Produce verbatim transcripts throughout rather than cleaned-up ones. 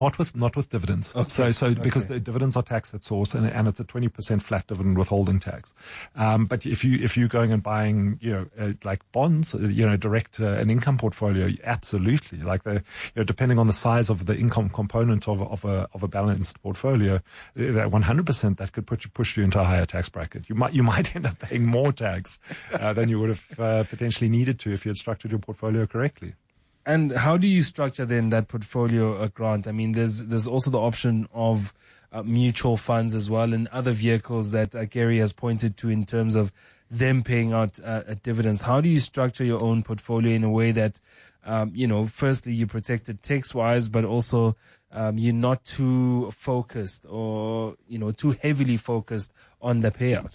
Not with not with dividends. Okay. So so because Okay. the dividends are taxed at source, and, and it's a twenty percent flat dividend withholding tax. Um, but if you if you're going and buying, you know, uh, like bonds, uh, you know, direct uh, an income portfolio, absolutely. Like the, you know, depending on the size of the income component of of a of a balanced portfolio, uh, that one hundred percent that could put you push you into a higher tax bracket. You might you might end up paying more tax uh, than you would have uh, potentially needed to if you had structured your portfolio correctly. And how do you structure then that portfolio, uh, Grant? I mean, there's there's also the option of uh, mutual funds as well, and other vehicles that uh, Gary has pointed to in terms of them paying out uh, dividends. How do you structure your own portfolio in a way that, um, you know, firstly you protect it tax-wise, but also um, you're not too focused or, you know, too heavily focused on the payout?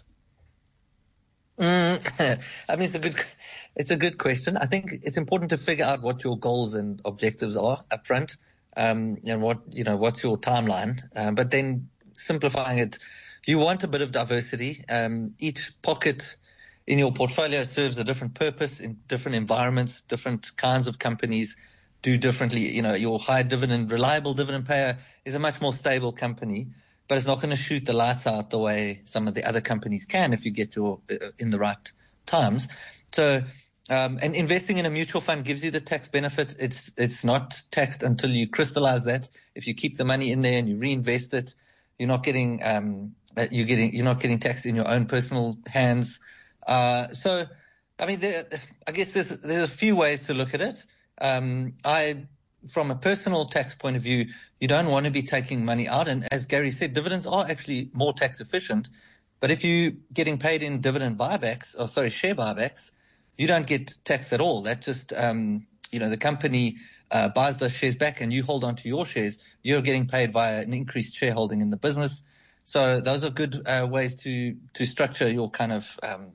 Mm, I mean, it's a good, it's a good question. I think it's important to figure out what your goals and objectives are up front, um, and what, you know, what's your timeline. Um, but then simplifying it, you want a bit of diversity. Um, each pocket in your portfolio serves a different purpose in different environments. Different kinds of companies do differently. You know, your high dividend, reliable dividend payer is a much more stable company, but it's not going to shoot the lights out the way some of the other companies can if you get your uh, in the right times. So, um, and investing in a mutual fund gives you the tax benefit. It's it's not taxed until you crystallize that. If you keep the money in there and you reinvest it, you're not getting um, you're getting you're not getting taxed in your own personal hands. Uh, so, I mean, there, I guess there's there's a few ways to look at it. Um, I. From a personal tax point of view, you don't want to be taking money out. And as Gary said, dividends are actually more tax efficient. But if you're getting paid in dividend buybacks, or sorry, share buybacks, you don't get taxed at all. That just, um, you know, the company uh, buys those shares back and you hold on to your shares. You're getting paid via an increased shareholding in the business. So those are good uh, ways to, to structure your kind of um,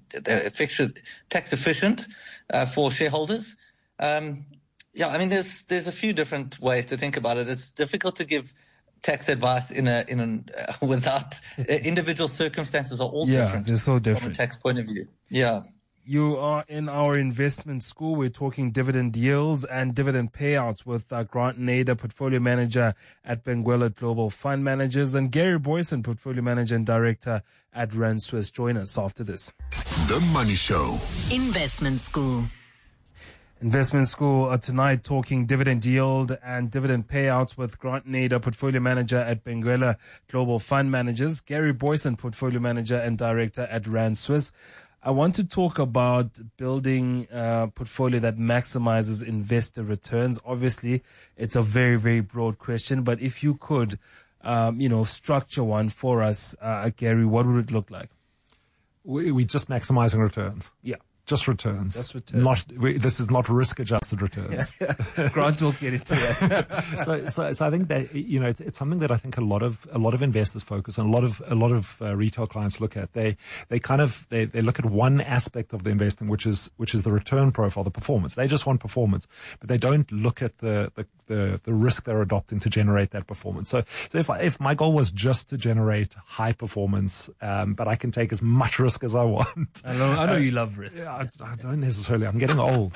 tax efficient uh, for shareholders. Um, Yeah, I mean, there's there's a few different ways to think about it. It's difficult to give tax advice in a in an uh, without uh, individual circumstances are all Yeah, different. they're so different. From a tax point of view. Yeah. You are in our investment school. We're talking dividend yields and dividend payouts with uh, Grant Nader, portfolio manager at Benguela Global Fund Managers, and Gary Boyson, portfolio manager and director at Rand Swiss. Join us after this. The Money Show. Investment School. Investment School uh, tonight talking dividend yield and dividend payouts with Grant Nader, portfolio manager at Benguela Global Fund Managers, Gary Boyson, portfolio manager and director at Rand Swiss. I want to talk about building a portfolio that maximizes investor returns. Obviously, it's a very, very broad question, but if you could, um, you know, structure one for us, uh, Gary, what would it look like? We, we just maximizing returns. Yeah. Just returns. Just returns. Not, we, this is not risk-adjusted returns. Grant will get into that. so, so, so I think that, you know, it's, it's something that I think a lot of, a lot of investors focus on, a lot of, a lot of uh, retail clients look at. They, they kind of, they, they look at one aspect of the investing, which is, which is the return profile, the performance. They just want performance, but they don't look at the, the, the, the risk they're adopting to generate that performance. So, so if, I, if my goal was just to generate high performance, um, but I can take as much risk as I want. I know, I know uh, you love risk. I, I don't necessarily. I'm getting old,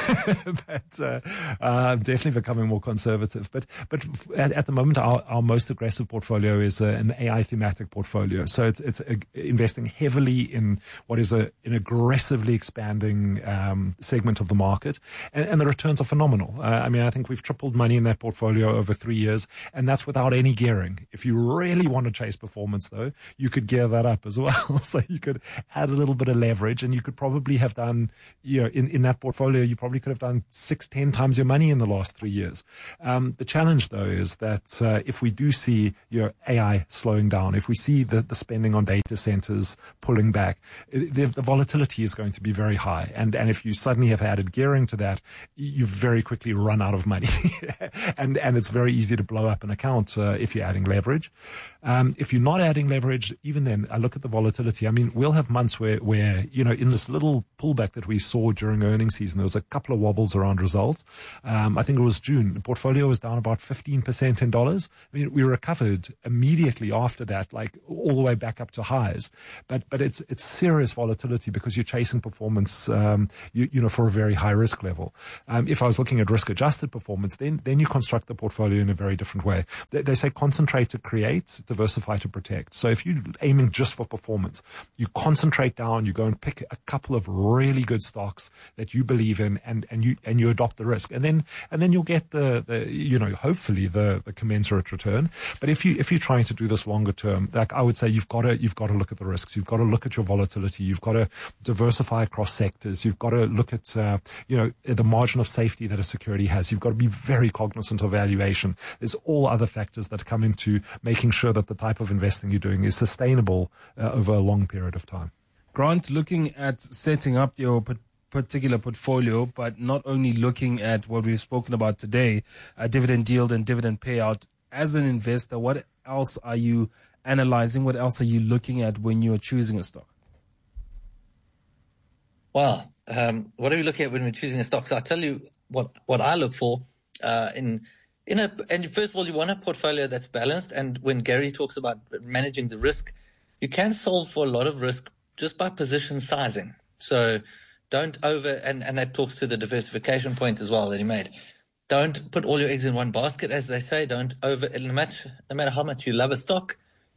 but uh, uh, I'm definitely becoming more conservative. But but at, at the moment, our, our most aggressive portfolio is uh, an A I thematic portfolio. So it's it's uh, investing heavily in what is a, an aggressively expanding um, segment of the market, and, and the returns are phenomenal. Uh, I mean, I think we've tripled money in that portfolio over three years, and that's without any gearing. If you really want to chase performance, though, you could gear that up as well. So you could add a little bit of leverage, and you could probably have done. You know, in, in that portfolio, you probably could have done six, ten times your money in the last three years. Um, the challenge, though, is that uh, if we do see you know, A I slowing down, if we see the, the spending on data centers pulling back, the, the volatility is going to be very high. And, and if you suddenly have added gearing to that, you very quickly run out of money. and, and it's very easy to blow up an account uh, if you're adding leverage. Um, if you're not adding leverage, even then, I look at the volatility. I mean, we'll have months where, where you know, in this little pullback that we saw during earnings season. There was a couple of wobbles around results. Um, I think it was June. The portfolio was down about fifteen percent in dollars. I mean, we recovered immediately after that, like all the way back up to highs. But but it's it's serious volatility because you're chasing performance, um, you, you know, for a very high risk level. Um, if I was looking at risk adjusted performance, then then you construct the portfolio in a very different way. They, they say concentrate to create, diversify to protect. So if you're aiming just for performance, you concentrate down, you go and pick a couple of really good stocks that you believe in, and, and you and you adopt the risk, and then and then you'll get the, the you know hopefully the, the commensurate return. But if you if you're trying to do this longer term, like I would say, you've got to you've got to look at the risks, you've got to look at your volatility, you've got to diversify across sectors, you've got to look at uh, you know the margin of safety that a security has. You've got to be very cognizant of valuation. There's all other factors that come into making sure that the type of investing you're doing is sustainable uh, over a long period of time. Grant, looking at setting up your particular portfolio, but not only looking at what we've spoken about today, uh, dividend yield and dividend payout, as an investor, what else are you analyzing? What else are you looking at when you're choosing a stock? Well, um, what are we looking at when we're choosing a stock? So I'll tell you what, what I look for uh, in in a. And first of all, you want a portfolio that's balanced. And when Gary talks about managing the risk, you can solve for a lot of risk just by position sizing. So don't over, and, and that talks to the diversification point as well that he made. Don't put all your eggs in one basket, as they say. Don't over, no matter, no matter how much you love a stock,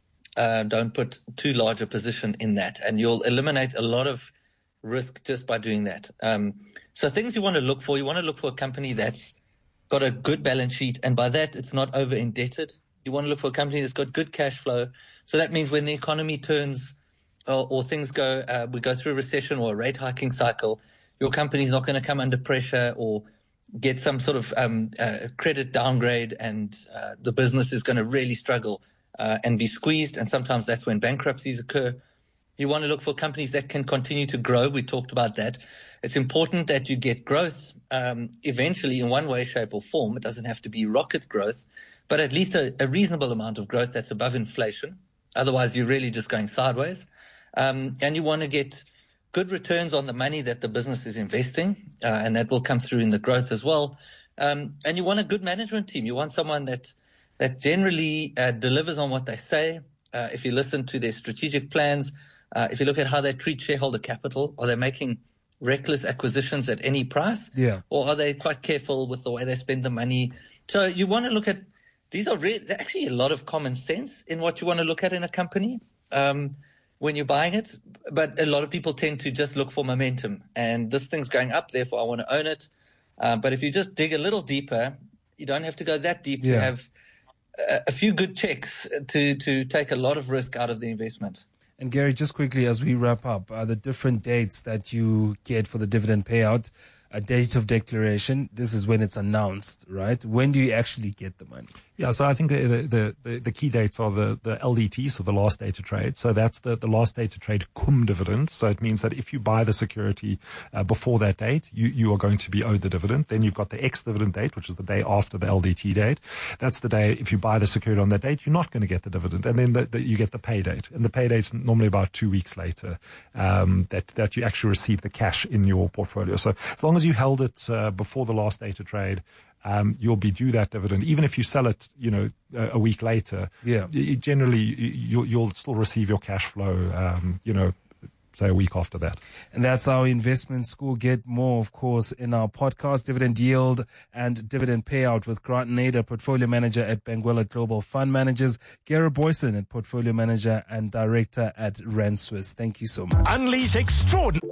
uh, don't put too large a position in that. And you'll eliminate a lot of risk just by doing that. Um, so things you want to look for, you want to look for a company that's got a good balance sheet. And by that, it's not over indebted. You want to look for a company that's got good cash flow. So that means when the economy turns or, or things go, uh, we go through a recession or a rate hiking cycle, your company's not going to come under pressure or get some sort of um, uh, credit downgrade, and uh, the business is going to really struggle uh, and be squeezed. And sometimes that's when bankruptcies occur. You want to look for companies that can continue to grow. We talked about that. It's important that you get growth um, eventually in one way, shape, or form. It doesn't have to be rocket growth, but at least a, a reasonable amount of growth that's above inflation. Otherwise, you're really just going sideways. Um, and you want to get good returns on the money that the business is investing, uh, and that will come through in the growth as well. Um, and you want a good management team. You want someone that that generally uh, delivers on what they say. Uh, if you listen to their strategic plans, uh, if you look at how they treat shareholder capital, are they making reckless acquisitions at any price? Yeah. Or are they quite careful with the way they spend the money? So you want to look at, these are re- actually a lot of common sense in what you want to look at in a company. Um, when you're buying it, but a lot of people tend to just look for momentum, and this thing's going up, therefore I want to own it. Uh, but if you just dig a little deeper, you don't have to go that deep. Yeah. You have a, a few good checks to, to take a lot of risk out of the investment. And Gary, just quickly as we wrap up, uh, the different dates that you get for the dividend payout, a date of declaration, this is when it's announced, right? When do you actually get the money? Yeah, so I think the the, the, the key dates are the, the L D T, so the last day to trade. So that's the, the last day to trade cum dividend. So it means that if you buy the security uh, before that date, you, you are going to be owed the dividend. Then you've got the ex-dividend date, which is the day after the L D T date. That's the day, if you buy the security on that date, you're not going to get the dividend. And then the, the, you get the pay date. And the pay date's normally about two weeks later um, that, that you actually receive the cash in your portfolio. So as long as you held it uh, before the last day to trade, Um, you'll be due that dividend. Even if you sell it, you know, a, a week later, yeah. y- generally you, you'll still receive your cash flow, um, you know, say a week after that. And that's our investment school. Get more, of course, in our podcast, Dividend Yield and Dividend Payout with Grant Nader, Portfolio Manager at Benguela Global Fund Managers, Gary Boyson, at Portfolio Manager and Director at Rand Swiss. Thank you so much. Unleash extraordinary.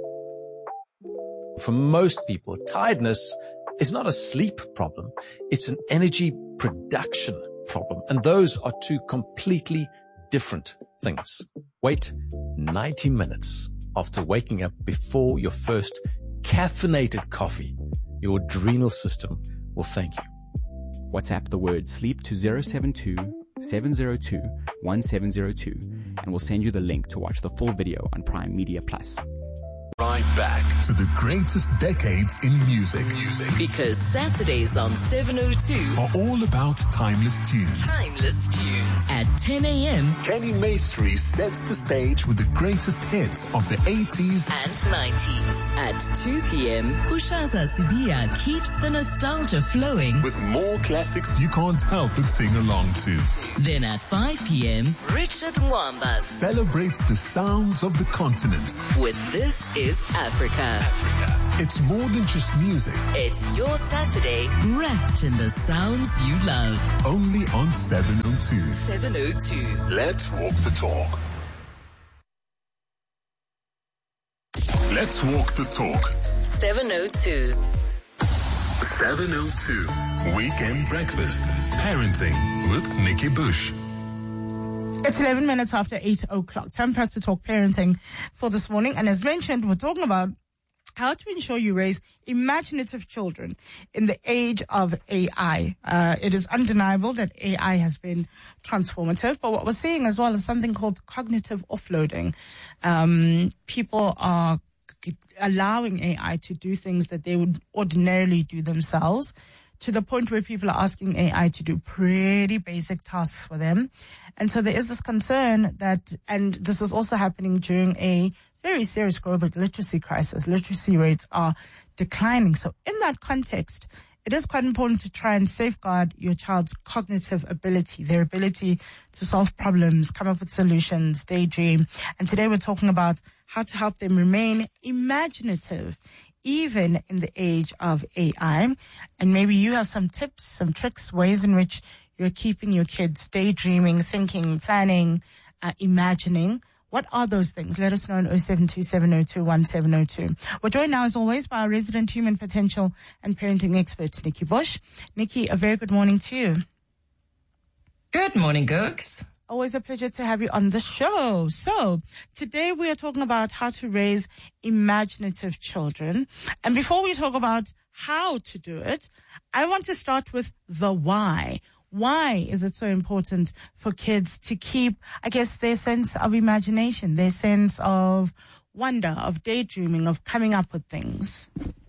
For most people, tiredness is not a sleep problem. It's an energy production problem. And those are two completely different things. Wait ninety minutes after waking up before your first caffeinated coffee. Your adrenal system will thank you. WhatsApp the word sleep to zero seven two, seven zero two, one seven zero two and we'll send you the link to watch the full video on Prime Media Plus. Right. right back to the greatest decades in music. Music. Because Saturdays on seven oh two are all about timeless tunes. Timeless tunes. At ten a.m. Kenny Maestri sets the stage with the greatest hits of the eighties and nineties. At two p.m. Kushaza Sibia keeps the nostalgia flowing with more classics you can't help but sing along to. Then at five p.m. Richard Mwamba celebrates the sounds of the continent with This Is Africa. Africa. It's more than just music. It's your Saturday wrapped in the sounds you love. Only on seven oh two. seven oh two. Let's walk the talk. Let's walk the talk. seven oh two. seven oh two. Weekend Breakfast. Parenting with Nikki Bush. It's eleven minutes after eight o'clock. Time for us to talk parenting for this morning. And as mentioned, we're talking about how to ensure you raise imaginative children in the age of A I. Uh, it is undeniable that A I has been transformative, but what we're seeing as well is something called cognitive offloading. Um, people are allowing A I to do things that they would ordinarily do themselves, to the point where people are asking A I to do pretty basic tasks for them. And so there is this concern that, and this is also happening during a very serious global literacy crisis. Literacy rates are declining. So in that context, it is quite important to try and safeguard your child's cognitive ability, their ability to solve problems, come up with solutions, daydream. And today we're talking about how to help them remain imaginative even in the age of A I. And maybe you have some tips, some tricks, ways in which you're keeping your kids daydreaming, thinking, planning, uh, imagining. What are those things? Let us know on oh seven two, seven oh two, one seven oh two. We're joined now, as always, by our resident human potential and parenting expert, Nikki Bush. Nikki, a very good morning to you. Good morning, Gooks. Always a pleasure to have you on the show. So today we are talking about how to raise imaginative children. And before we talk about how to do it, I want to start with the why. Why is it so important for kids to keep, I guess, their sense of imagination, their sense of wonder, of daydreaming, of coming up with things?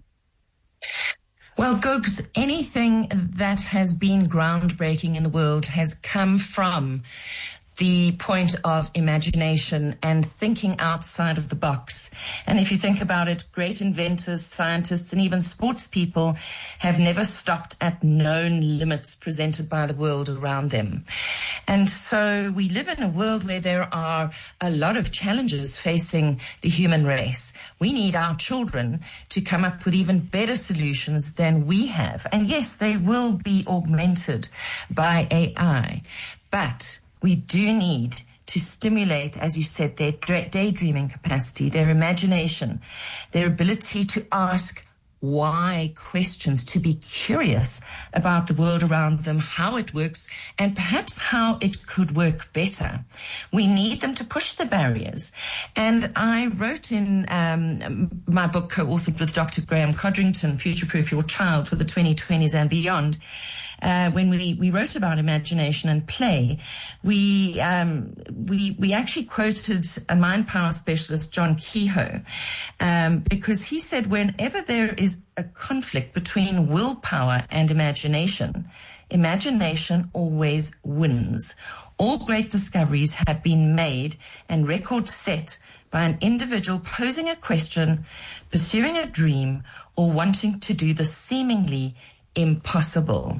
Well, Googs, anything that has been groundbreaking in the world has come from the point of imagination and thinking outside of the box. And if you think about it, great inventors, scientists, and even sports people have never stopped at known limits presented by the world around them. And so we live in a world where there are a lot of challenges facing the human race. We need our children to come up with even better solutions than we have. And yes, they will be augmented by A I, but we do need to stimulate, as you said, their daydreaming capacity, their imagination, their ability to ask why questions, to be curious about the world around them, how it works, and perhaps how it could work better. We need them to push the barriers. And I wrote in um, my book, co-authored with Doctor Graham Codrington, Future-Proof Your Child for the twenty twenties and Beyond, Uh, when we, we wrote about imagination and play, we, um, we, we actually quoted a mind power specialist, John Kehoe, um, because he said whenever there is a conflict between willpower and imagination, imagination always wins. All great discoveries have been made and records set by an individual posing a question, pursuing a dream, or wanting to do the seemingly impossible.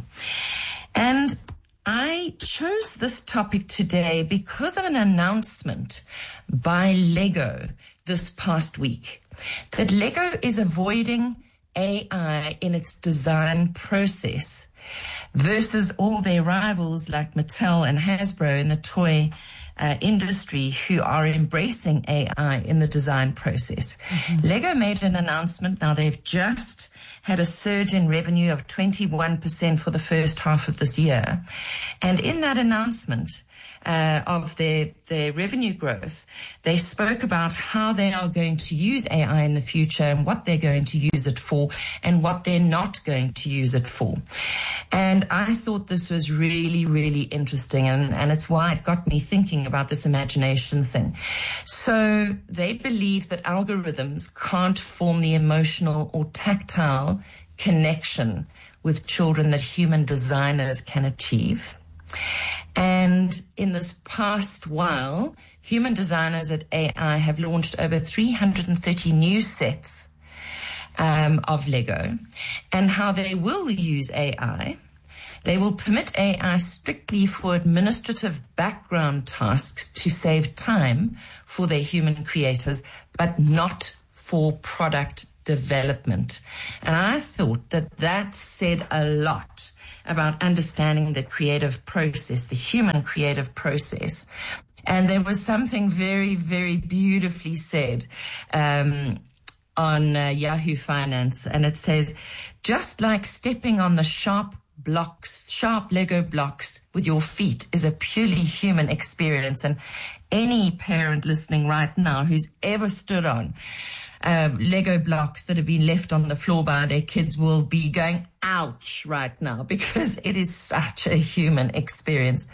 And I chose this topic today because of an announcement by Lego this past week that Lego is avoiding A I in its design process versus all their rivals like Mattel and Hasbro in the toy Uh, industry who are embracing A I in the design process. Mm-hmm. Lego made an announcement. Now they've just had a surge in revenue of twenty-one percent for the first half of this year. And in that announcement uh, of their, their revenue growth, they spoke about how they are going to use A I in the future and what they're going to use it for and what they're not going to use it for. And I thought this was really, really interesting, and, and it's why it got me thinking about this imagination thing. So they believe that algorithms can't form the emotional or tactile connection with children that human designers can achieve. And in this past while, human designers at A I have launched over three hundred thirty new sets um, of Lego. And how they will use A I, they will permit A I strictly for administrative background tasks to save time for their human creators, but not for product development. And I thought that that said a lot about understanding the creative process, the human creative process. And there was something very, very beautifully said um, on uh, Yahoo Finance. And it says, just like stepping on the sharp blocks, sharp Lego blocks with your feet is a purely human experience. And any parent listening right now who's ever stood on Uh, Lego blocks that have been left on the floor by their kids will be going, ouch, right now, because it is such a human experience.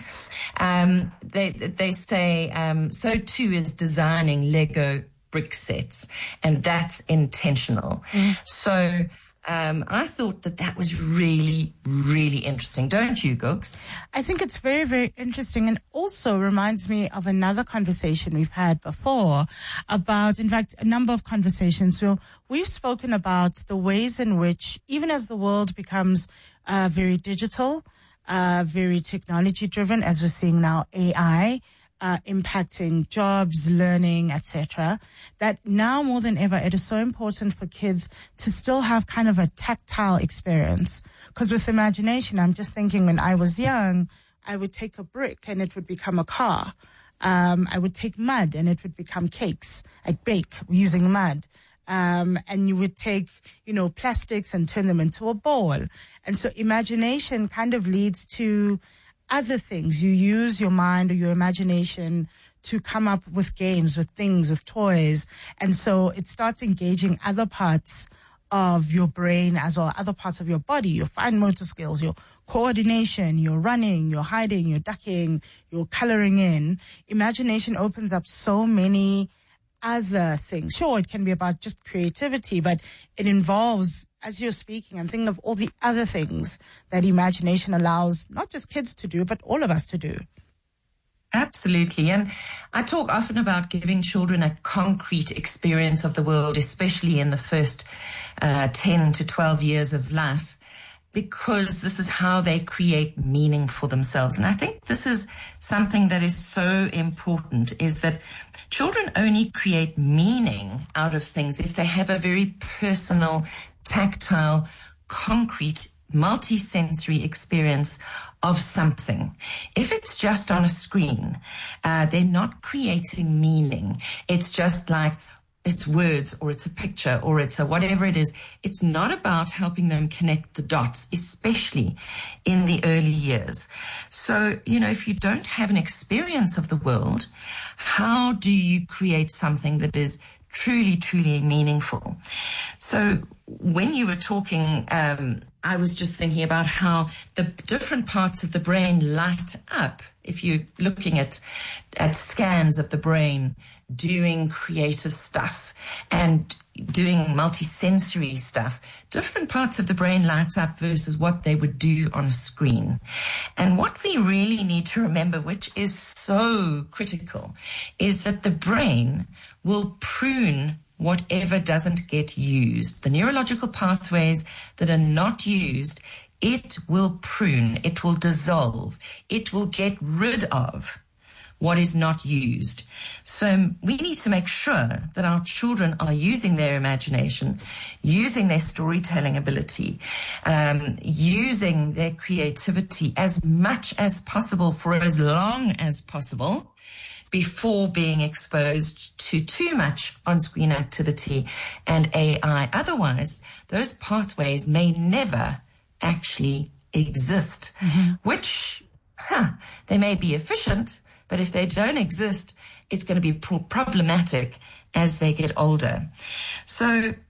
Um, they, they say, um, so too is designing Lego brick sets, and that's intentional. Mm. So, Um, I thought that that was really, really interesting. Don't you, Gooks? I think it's very, very interesting, and also reminds me of another conversation we've had before about, in fact, a number of conversations. So we've spoken about the ways in which, even as the world becomes uh, very digital, uh, very technology driven, as we're seeing now, A I, Uh, impacting jobs, learning, et cetera, that now more than ever, it is so important for kids to still have kind of a tactile experience. Because with imagination, I'm just thinking when I was young, I would take a brick and it would become a car. Um, I would take mud and it would become cakes. I'd bake using mud. Um, and you would take, you know, plastics and turn them into a ball. And so imagination kind of leads to other things. You use your mind or your imagination to come up with games, with things, with toys. And so it starts engaging other parts of your brain as well, other parts of your body, your fine motor skills, your coordination, your running, your hiding, your ducking, your coloring in. Imagination opens up so many other things. Sure, it can be about just creativity, but it involves, as you're speaking, I'm thinking of all the other things that imagination allows not just kids to do, but all of us to do. Absolutely. And I talk often about giving children a concrete experience of the world, especially in the first uh, ten to twelve years of life, because this is how they create meaning for themselves. And I think this is something that is so important, is that children only create meaning out of things if they have a very personal, tactile, concrete, multi-sensory experience of something. If it's just on a screen, uh, they're not creating meaning. It's just like, it's words, or it's a picture, or it's a whatever it is. It's not about helping them connect the dots, especially in the early years. So, you know, if you don't have an experience of the world, how do you create something that is truly, truly meaningful? So when you were talking, um, I was just thinking about how the different parts of the brain light up. If you're looking at, at scans of the brain, doing creative stuff and doing multisensory stuff, different parts of the brain light up versus what they would do on a screen. And what we really need to remember, which is so critical, is that the brain will prune whatever doesn't get used. The neurological pathways that are not used, it will prune, it will dissolve, it will get rid of what is not used. So we need to make sure that our children are using their imagination, using their storytelling ability, um, using their creativity as much as possible for as long as possible before being exposed to too much on-screen activity and A I. Otherwise, those pathways may never actually exist, mm-hmm. which, huh, they may be efficient, but if they don't exist, it's going to be pro- problematic as they get older. So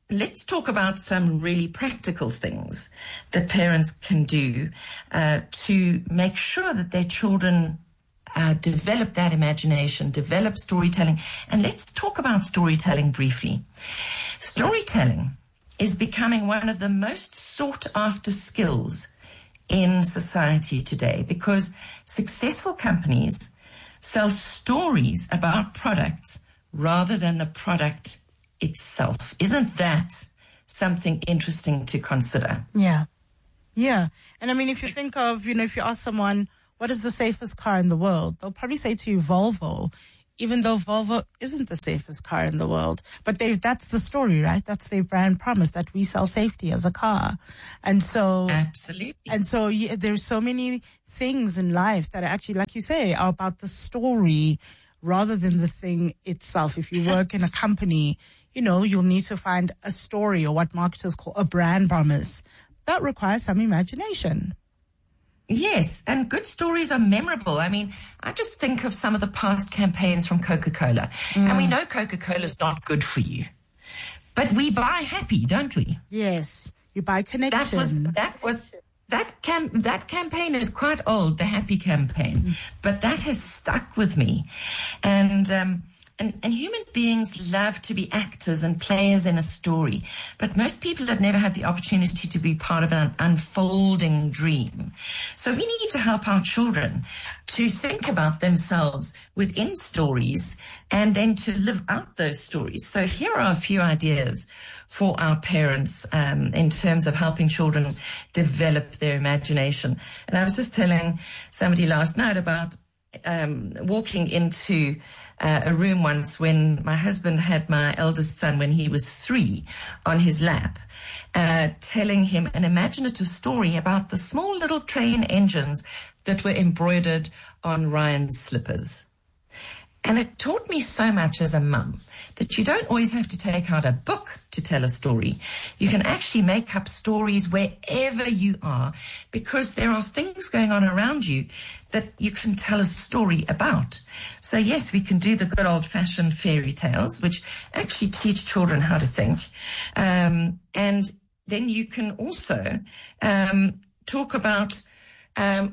let's talk about some really practical things that parents can do uh, to make sure that their children uh, develop that imagination, develop storytelling. And let's talk about storytelling briefly. Storytelling is becoming one of the most sought after skills in society today, because successful companies sell stories about products rather than the product itself. Isn't that something interesting to consider? Yeah. Yeah. And I mean, if you think of, you know, if you ask someone, what is the safest car in the world? They'll probably say to you, Volvo, even though Volvo isn't the safest car in the world. But they that's the story, right? That's their brand promise, that we sell safety as a car. And so, absolutely. And so yeah, there's so many things in life that are actually, like you say, are about the story rather than the thing itself. If you work in a company, you know, you'll need to find a story, or what marketers call a brand promise. That requires some imagination. Yes, and good stories are memorable. I mean, I just think of some of the past campaigns from Coca-Cola. Mm. And we know Coca-Cola is not good for you. But we buy happy, don't we? Yes, you buy connection. That was, that was, that cam- that campaign is quite old, the happy campaign. Mm. But that has stuck with me. And, um, And, and human beings love to be actors and players in a story. But most people have never had the opportunity to be part of an unfolding dream. So we need to help our children to think about themselves within stories and then to live out those stories. So here are a few ideas for our parents um, in terms of helping children develop their imagination. And I was just telling somebody last night about um, walking into Uh, a room once when my husband had my eldest son when he was three on his lap, uh, telling him an imaginative story about the small little train engines that were embroidered on Ryan's slippers. And it taught me so much as a mum that you don't always have to take out a book to tell a story. You can actually make up stories wherever you are, because there are things going on around you that you can tell a story about. So yes, we can do the good old-fashioned fairy tales, which actually teach children how to think. Um, and then you can also um, talk about um,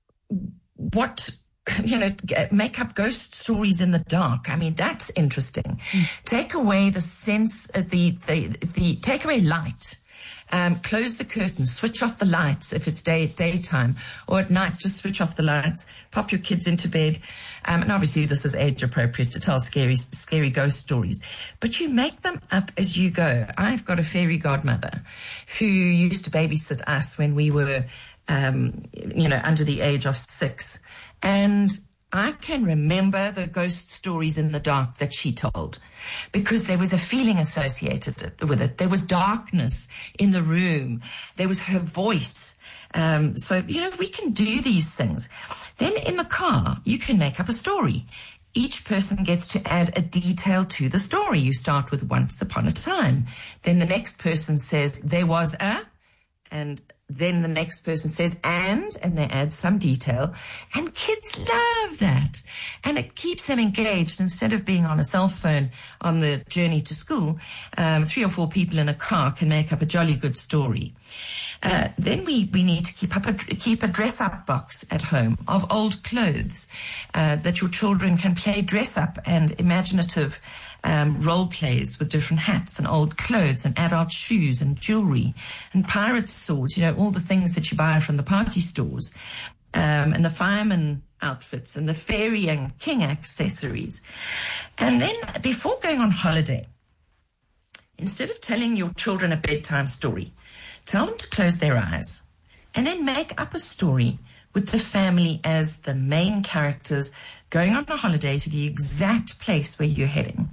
what... you know, make up ghost stories in the dark. I mean, that's interesting. Mm. Take away the sense, uh, the, the, the, take away light. Um, close the curtains, switch off the lights if it's day daytime, or at night, just switch off the lights, pop your kids into bed. Um, and obviously this is age appropriate to tell scary, scary ghost stories, but you make them up as you go. I've got a fairy godmother who used to babysit us when we were, um, you know, under the age of six. And I can remember the ghost stories in the dark that she told, because there was a feeling associated with it. There was darkness in the room. There was her voice. Um, so, you know, we can do these things. Then in the car, you can make up a story. Each person gets to add a detail to the story. You start with once upon a time. Then the next person says, there was a, and then the next person says, and, and they add some detail. And kids love that. And it keeps them engaged. Instead of being on a cell phone on the journey to school, um, three or four people in a car can make up a jolly good story. Uh, then we, we need to keep up a, keep a dress-up box at home of old clothes, uh, that your children can play dress-up and imaginative Um, role plays with different hats and old clothes and adult shoes and jewelry and pirate swords, you know, all the things that you buy from the party stores, um, and the fireman outfits and the fairy and king accessories. And then before going on holiday, instead of telling your children a bedtime story, tell them to close their eyes and then make up a story with the family as the main characters going on a holiday to the exact place where you're heading.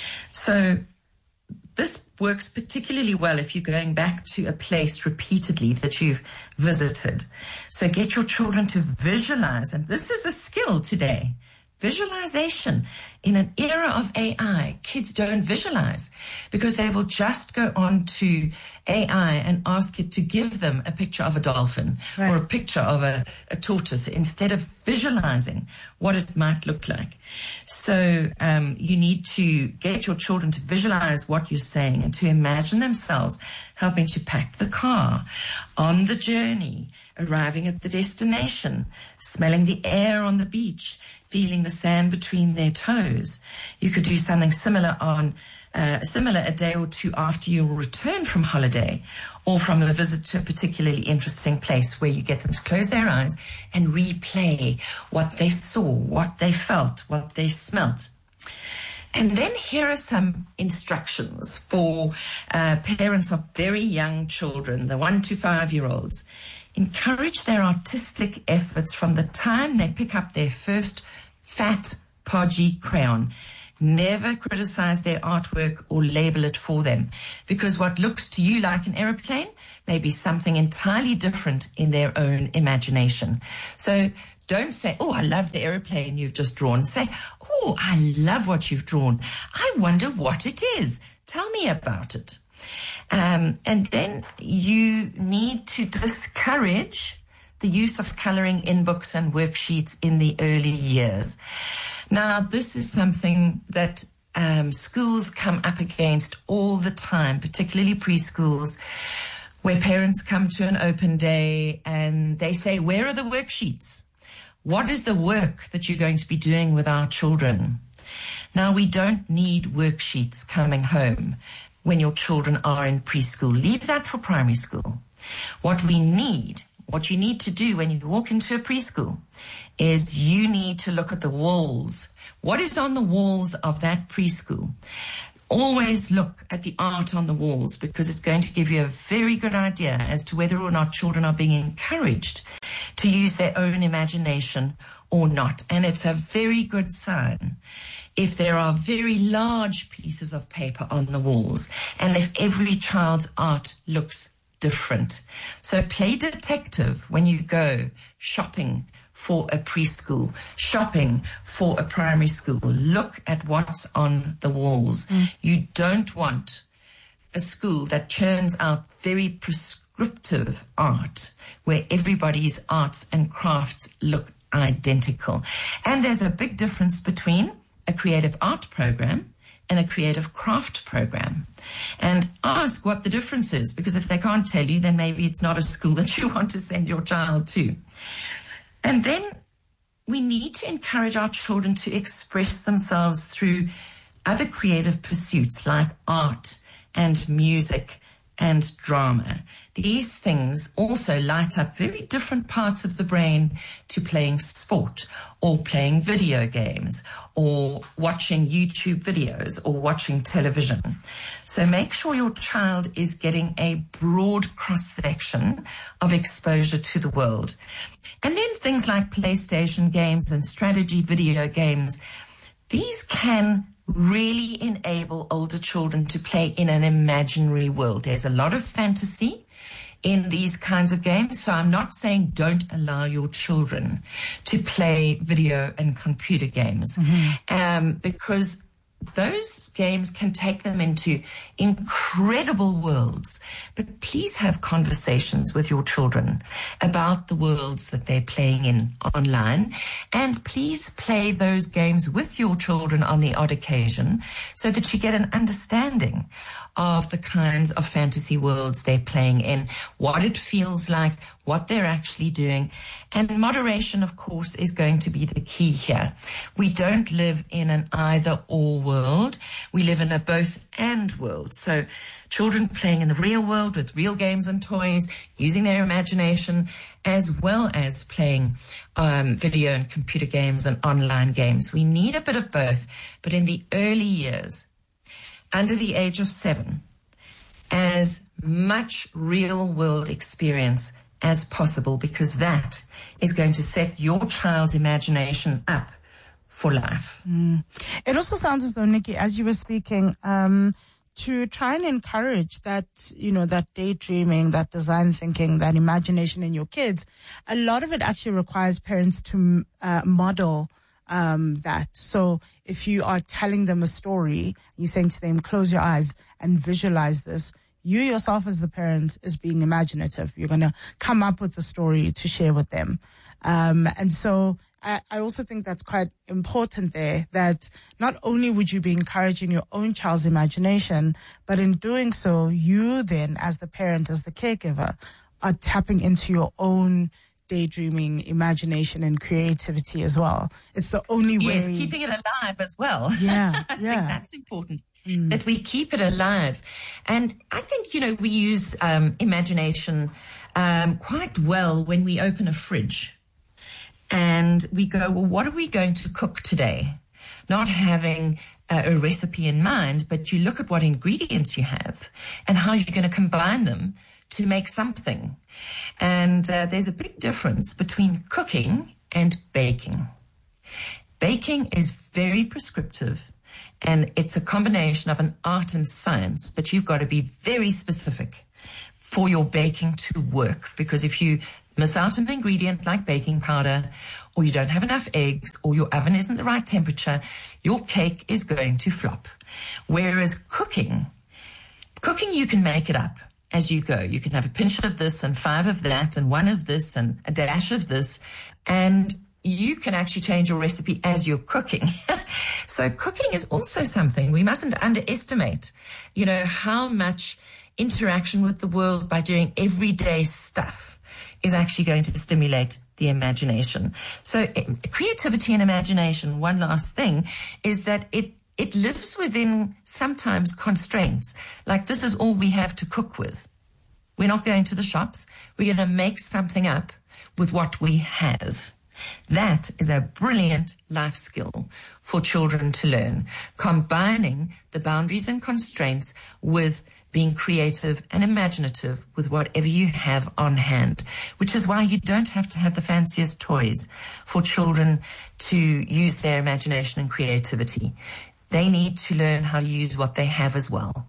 So this works particularly well if you're going back to a place repeatedly that you've visited. So get your children to visualize, and this is a skill today. Visualization. In an era of A I, kids don't visualize because they will just go on to A I and ask it to give them a picture of a dolphin, right, or a picture of a, a tortoise, instead of visualizing what it might look like. So um, you need to get your children to visualize what you're saying and to imagine themselves helping to pack the car, on the journey, arriving at the destination, smelling the air on the beach, feeling the sand between their toes. You could do something similar on Uh, similar a day or two after you return from holiday or from a visit to a particularly interesting place, where you get them to close their eyes and replay what they saw, what they felt, what they smelt. And then here are some instructions for uh, parents of very young children, the one to five-year-olds. Encourage their artistic efforts from the time they pick up their first fat, podgy crayon. Never criticize their artwork or label it for them, because what looks to you like an aeroplane may be something entirely different in their own imagination. So don't say, oh, I love the aeroplane you've just drawn. Say, oh, I love what you've drawn. I wonder what it is. Tell me about it. Um, and then you need to discourage the use of coloring in books and worksheets in the early years. Now, this is something that um, schools come up against all the time, particularly preschools, where parents come to an open day and they say, where are the worksheets? What is the work that you're going to be doing with our children? Now, we don't need worksheets coming home when your children are in preschool. Leave that for primary school. What we need, what you need to do when you walk into a preschool, is you need to look at the walls. What is on the walls of that preschool? Always look at the art on the walls, because it's going to give you a very good idea as to whether or not children are being encouraged to use their own imagination or not. And it's a very good sign if there are very large pieces of paper on the walls and if every child's art looks different. So play detective when you go shopping for a preschool, shopping for a primary school. Look at what's on the walls. Mm. You don't want a school that churns out very prescriptive art where everybody's arts and crafts look identical. And there's a big difference between a creative art program and a creative craft program. And ask what the difference is, because if they can't tell you, then maybe it's not a school that you want to send your child to. And then we need to encourage our children to express themselves through other creative pursuits like art and music and drama. These things also light up very different parts of the brain to playing sport or playing video games or watching YouTube videos or watching television. So make sure your child is getting a broad cross-section of exposure to the world. And then things like PlayStation games and strategy video games, these can really enable older children to play in an imaginary world. There's a lot of fantasy in these kinds of games, so I'm not saying don't allow your children to play video and computer games, mm-hmm. um, because those games can take them into incredible worlds. But please have conversations with your children about the worlds that they're playing in online. And please play those games with your children on the odd occasion so that you get an understanding of the kinds of fantasy worlds they're playing in, what it feels like, what they're actually doing. And moderation, of course, is going to be the key here. We don't live in an either-or world. We live in a both-and world. So children playing in the real world with real games and toys, using their imagination, as well as playing um, video and computer games and online games. We need a bit of both. But in the early years, under the age of seven, as much real-world experience as possible, because that is going to set your child's imagination up for life. Mm. It also sounds as though, Nikki, as you were speaking, um, to try and encourage that, you know, that daydreaming, that design thinking, that imagination in your kids, a lot of it actually requires parents to uh, model um, that. So if you are telling them a story, you're saying to them, close your eyes and visualize this, you yourself as the parent is being imaginative. You're going to come up with the story to share with them. Um, and so I, I also think that's quite important there, that not only would you be encouraging your own child's imagination, but in doing so, you then, as the parent, as the caregiver, are tapping into your own daydreaming, imagination, and creativity as well. It's the only way. Yes, keeping it alive as well. Yeah, I yeah. think that's important, mm. that we keep it alive. And I think, you know, we use um, imagination um, quite well when we open a fridge and we go, well, what are we going to cook today? Not having uh, a recipe in mind, but you look at what ingredients you have and how you're going to combine them to make something. And uh, there's a big difference between cooking and baking. Baking is very prescriptive, and it's a combination of an art and science, but you've got to be very specific for your baking to work, because if you miss out on an ingredient like baking powder, or you don't have enough eggs, or your oven isn't the right temperature, your cake is going to flop. Whereas cooking, cooking you can make it up as you go. You can have a pinch of this and five of that and one of this and a dash of this, and you can actually change your recipe as you're cooking. So cooking is also something we mustn't underestimate, you know, how much interaction with the world by doing everyday stuff is actually going to stimulate the imagination. So creativity and imagination, one last thing, is that it It lives within sometimes constraints. Like, this is all we have to cook with. We're not going to the shops. We're going to make something up with what we have. That is a brilliant life skill for children to learn, combining the boundaries and constraints with being creative and imaginative with whatever you have on hand, which is why you don't have to have the fanciest toys for children to use their imagination and creativity. They need to learn how to use what they have as well.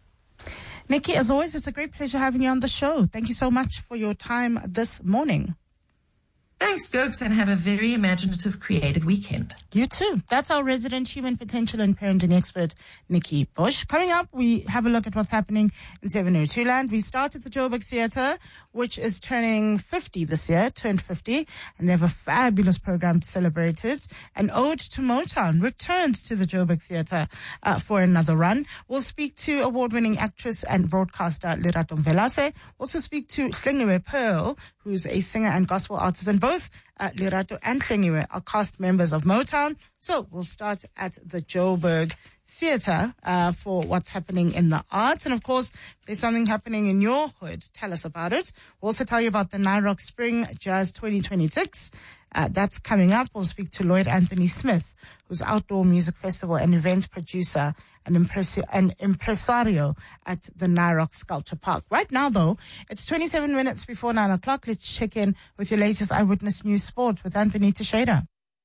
Nikki, as always, it's a great pleasure having you on the show. Thank you so much for your time this morning. Thanks, Gokes, and have a very imaginative, creative weekend. You too. That's our resident human potential and parenting expert, Nikki Bush. Coming up, we have a look at what's happening in seven oh two land. We started the Joburg Theatre, which is turning fifty this year, turned fifty, and they have a fabulous program to celebrate it. An ode to Motown returns to the Joburg Theatre uh, for another run. We'll speak to award-winning actress and broadcaster Lerato Mvelase. We'll also speak to Hlengiwe Pearl, who's a singer and gospel artist, and both uh, Lerato and Hlengiwe are cast members of Motown. So we'll start at the Joburg Theatre uh, for what's happening in the arts. And of course, if there's something happening in your hood, tell us about it. We'll also tell you about the Nairock Spring Jazz twenty twenty-six. Uh, that's coming up. We'll speak to Lloyd Anthony Smith, who's outdoor music festival and events producer and impresi- an impresario at the Nairock Sculpture Park. Right now, though, it's twenty-seven minutes before nine o'clock. Let's check in with your latest Eyewitness News Sport with Anthony Teixeira.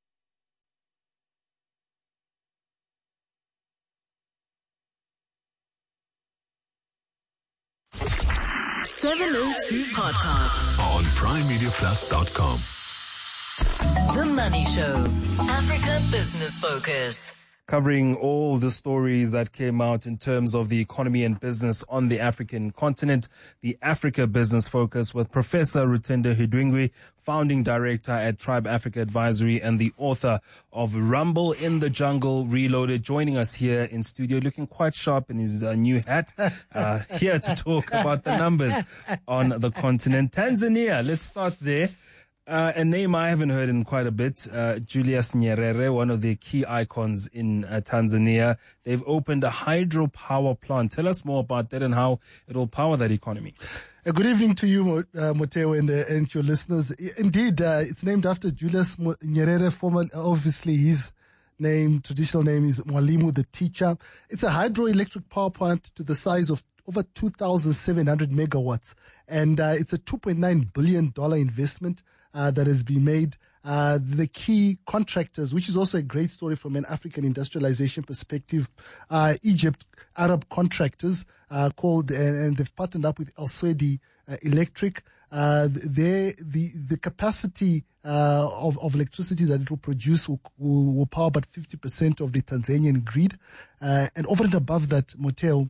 seven oh two Podcast on prime media plus dot com. The Money Show, Africa Business Focus. Covering all the stories that came out in terms of the economy and business on the African continent, the Africa Business Focus with Professor Rutendo Hidwingwi, founding director at Tribe Africa Advisory and the author of Rumble in the Jungle Reloaded, joining us here in studio, looking quite sharp in his uh, new hat, uh, here to talk about the numbers on the continent. Tanzania, let's start there. Uh, a name I haven't heard in quite a bit, uh, Julius Nyerere, one of the key icons in uh, Tanzania. They've opened a hydropower plant. Tell us more about that and how it will power that economy. Uh, good evening to you, uh, Moteo, and, uh, and your listeners. Indeed, uh, it's named after Julius Nyerere, former, obviously his name, traditional name is Mwalimu, the teacher. It's a hydroelectric power plant to the size of over two thousand seven hundred megawatts. And uh, it's a two point nine billion dollars investment Uh, that has been made. Uh, the key contractors, which is also a great story from an African industrialization perspective, uh, Egypt, Arab contractors, uh, called, and, and they've partnered up with El Swedi uh, Electric. Uh, they, the, the capacity, uh, of, of electricity that it will produce will, will, will power about fifty percent of the Tanzanian grid. Uh, and over and above that, Motel,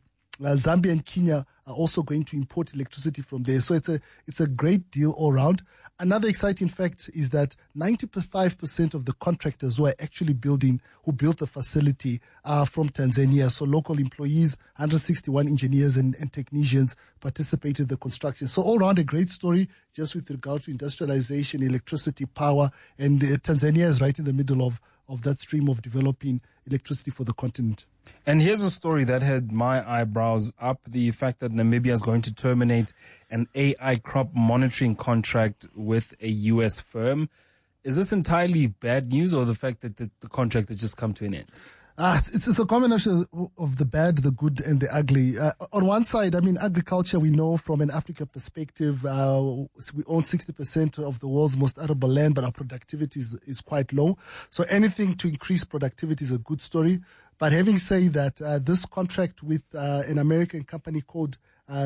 Uh, Zambia and Kenya are also going to import electricity from there. So it's a it's a great deal all round. Another exciting fact is that ninety-five percent of the contractors who are actually building, who built the facility, are from Tanzania. So local employees, one hundred sixty-one engineers and, and technicians participated in the construction. So all round a great story just with regard to industrialization, electricity, power, and uh, Tanzania is right in the middle of, of that stream of developing electricity for the continent. And here's a story that had my eyebrows up. The fact that Namibia is going to terminate an A I crop monitoring contract with a U S firm. Is this entirely bad news, or the fact that the, the contract has just come to an end? Uh, it's, it's a combination of the bad, the good, and the ugly. Uh, on one side, I mean, agriculture, we know from an Africa perspective, uh, we own sixty percent of the world's most arable land, but our productivity is, is quite low. So anything to increase productivity is a good story. But having said that, uh, this contract with uh, an American company called, uh,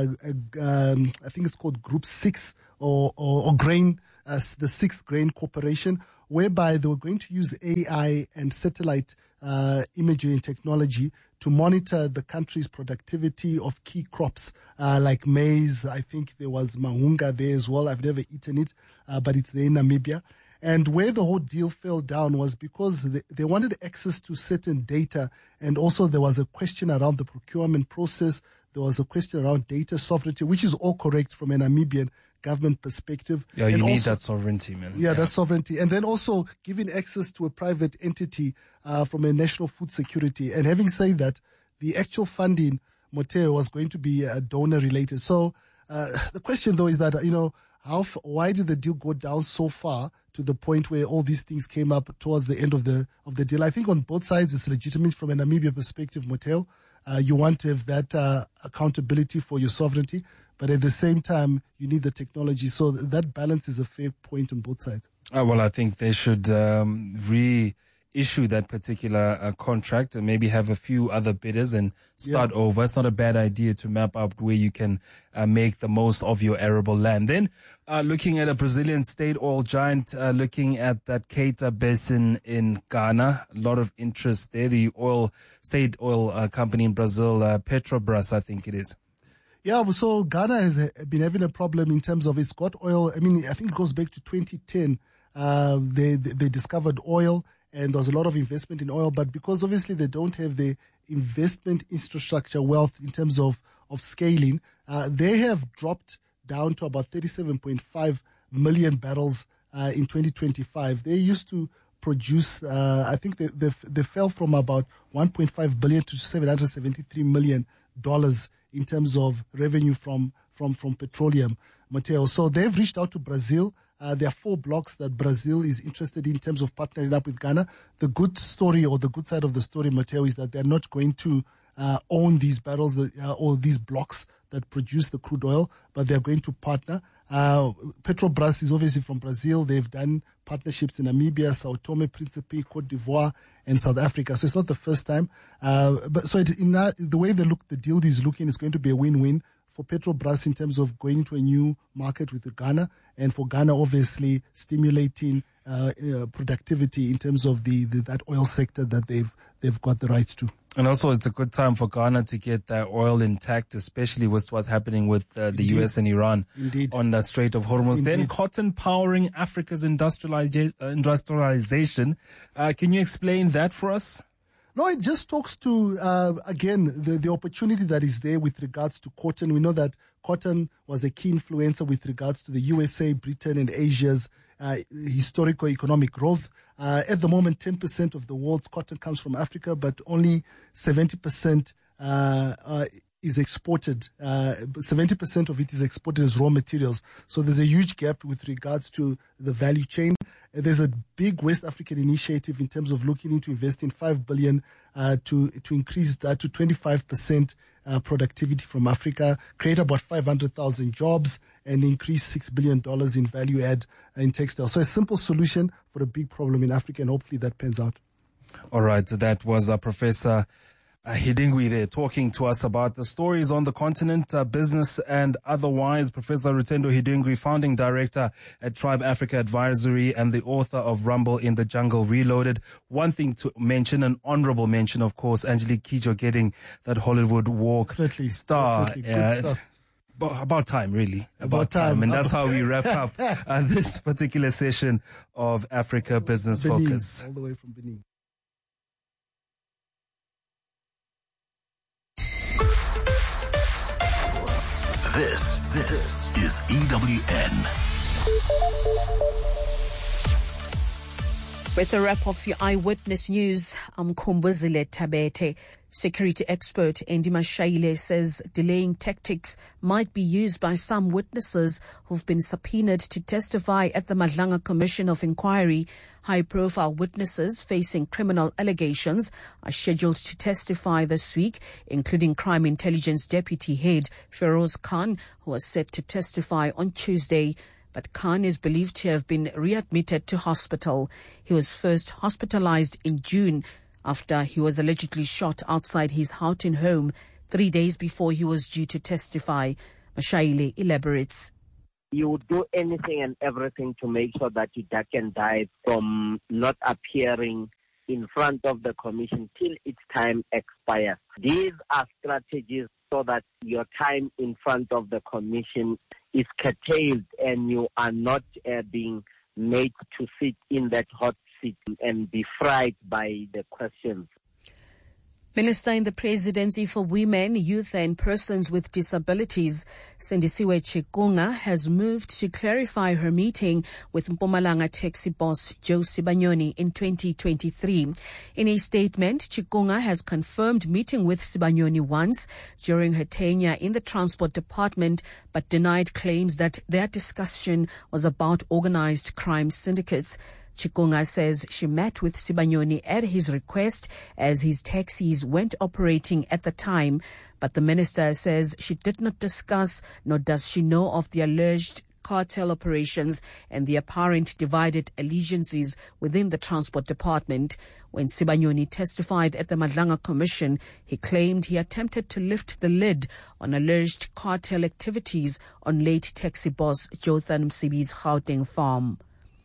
um, I think it's called Group Six or, or, or Grain, uh, the Sixth Grain Corporation, whereby they were going to use A I and satellite uh, imaging technology to monitor the country's productivity of key crops uh, like maize. I think there was mahunga there as well. I've never eaten it, uh, but it's there in Namibia. And where the whole deal fell down was because they, they wanted access to certain data, and also there was a question around the procurement process. There was a question around data sovereignty, which is all correct from a Namibian government perspective. Yeah, you and need also, that sovereignty, man. Yeah, yeah, that sovereignty. And then also giving access to a private entity uh, from a national food security. And having said that, the actual funding, Moteo, was going to be uh, donor related. So uh, the question, though, is that, you know, how why did the deal go down so far to the point where all these things came up towards the end of the of the deal? I think on both sides it's legitimate from a Namibia perspective, Moteo. Uh, you want to have that uh, accountability for your sovereignty, but at the same time, you need the technology. So that balance is a fair point on both sides. Uh, well, I think they should um, reissue that particular uh, contract and maybe have a few other bidders and start yeah. over. It's not a bad idea to map out where you can uh, make the most of your arable land. Then uh, looking at a Brazilian state oil giant, uh, looking at that Caeta Basin in Ghana, a lot of interest there. The oil state oil uh, company in Brazil, uh, Petrobras, I think it is. Yeah, so Ghana has been having a problem in terms of it's got oil. I mean, I think it goes back to twenty ten. Uh, they, they discovered oil and there was a lot of investment in oil, but because obviously they don't have the investment infrastructure wealth in terms of, of scaling, uh, they have dropped down to about thirty-seven point five million barrels uh, in twenty twenty-five. They used to produce, uh, I think they, they, they fell from about one point five billion to seven hundred seventy-three million dollars in terms of revenue from, from, from petroleum, Mateo. So they've reached out to Brazil. Uh, there are four blocks that Brazil is interested in, in terms of partnering up with Ghana. The good story or the good side of the story, Mateo, is that they're not going to uh, own these barrels that, uh, or these blocks that produce the crude oil, but they're going to partner. Uh, Petrobras is obviously from Brazil. They've done partnerships in Namibia, Sao Tome, Principe, Cote d'Ivoire, and South Africa. So it's not the first time. Uh, but so it, in that, the way they look, the deal is looking, is going to be a win-win for Petrobras in terms of going into a new market with Ghana, and for Ghana obviously stimulating uh, uh, productivity in terms of the, the that oil sector that they've they've got the rights to. And also, it's a good time for Ghana to get their oil intact, especially with what's happening with uh, the Indeed. U S and Iran Indeed. on the Strait of Hormuz. Indeed. Then cotton powering Africa's industrializa- industrialization. Uh, can you explain that for us? No, it just talks to, uh, again, the, the opportunity that is there with regards to cotton. We know that cotton was a key influencer with regards to the U S A, Britain, and Asia's uh, historical economic growth. Uh, at the moment, ten percent of the world's cotton comes from Africa, but only seventy percent uh, uh, is exported. Uh, seventy percent of it is exported as raw materials. So there's a huge gap with regards to the value chain. There's a big West African initiative in terms of looking into investing five billion dollars uh, to to increase that to twenty-five percent uh, productivity from Africa, create about five hundred thousand jobs, and increase six billion dollars in value add in textiles. So a simple solution for a big problem in Africa, and hopefully that pans out. All right, that was uh, Professor Uh, Hidingwe there talking to us about the stories on the continent, uh, business and otherwise. Professor Rutendo Hidingwe, founding director at Tribe Africa Advisory and the author of Rumble in the Jungle Reloaded. One thing to mention, an honorable mention, of course, Angelique Kidjo getting that Hollywood Walk Definitely, star. definitely. Good Uh, stuff. About, about time, really. About, About time. time. And that's how we wrap up uh, this particular session of Africa Business Benin, Focus. all the way from Benin. This, this is E W N. With a wrap of your Eyewitness News, I'm Kumbuzile Tabete. Security expert Ndima Shaile says delaying tactics might be used by some witnesses who've been subpoenaed to testify at the Madlanga Commission of Inquiry. High-profile witnesses facing criminal allegations are scheduled to testify this week, including Crime Intelligence Deputy Head Feroz Khan, who was set to testify on Tuesday. But Khan is believed to have been readmitted to hospital. He was first hospitalized in June after he was allegedly shot outside his Houghton home three days before he was due to testify. Mashaile elaborates. You would do anything and everything to make sure that you duck and dive from not appearing in front of the commission till its time expires. These are strategies so that your time in front of the commission is curtailed and you are not uh, being made to sit in that hot seat and be fried by the questions. Minister in the Presidency for Women, Youth and Persons with Disabilities, Sendisiwe Chikunga, has moved to clarify her meeting with Mpumalanga taxi boss Joe Sibanyoni in twenty twenty-three. In a statement, Chikunga has confirmed meeting with Sibanyoni once during her tenure in the Transport Department, but denied claims that their discussion was about organized crime syndicates. Chikunga says she met with Sibanyoni at his request as his taxis weren't operating at the time, but the minister says she did not discuss nor does she know of the alleged cartel operations and the apparent divided allegiances within the Transport Department. When Sibanyoni testified at the Madlanga Commission, he claimed he attempted to lift the lid on alleged cartel activities on late taxi boss Jotham Msibi's Gauteng farm.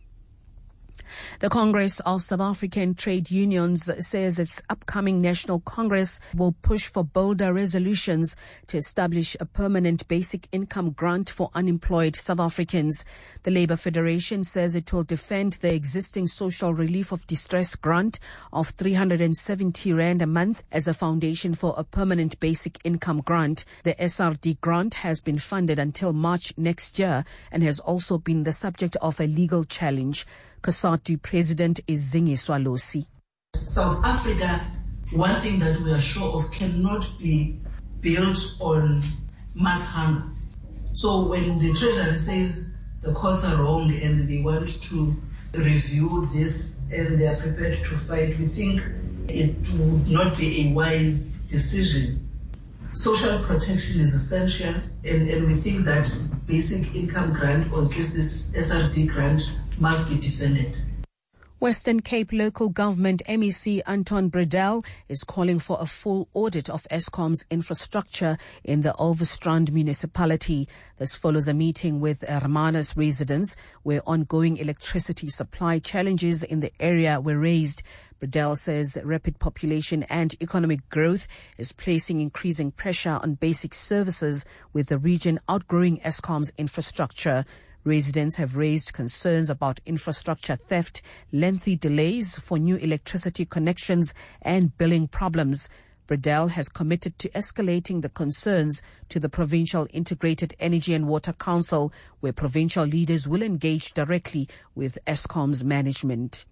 The Congress of South African Trade Unions says its upcoming National Congress will push for bolder resolutions to establish a permanent basic income grant for unemployed South Africans. The Labour Federation says it will defend the existing social relief of distress grant of three hundred seventy rand a month as a foundation for a permanent basic income grant. The S R D grant has been funded until March next year and has also been the subject of a legal challenge. COSATU President is Zingi Swalosi. South Africa, one thing that we are sure of, cannot be built on mass hunger. So when the Treasury says the courts are wrong and they want to review this and they are prepared to fight, we think it would not be a wise decision. Social protection is essential, and, and we think that basic income grant, or at least this S R D grant, must be defended. Western Cape local government M E C Anton Bredell is calling for a full audit of Eskom's infrastructure in the Overstrand municipality. This follows a meeting with Hermanus residents where ongoing electricity supply challenges in the area were raised. Bredell says rapid population and economic growth is placing increasing pressure on basic services, with the region outgrowing Eskom's infrastructure. Residents have raised concerns about infrastructure theft, lengthy delays for new electricity connections, and billing problems. Bredell has committed to escalating the concerns to the Provincial Integrated Energy and Water Council, where provincial leaders will engage directly with Eskom's management.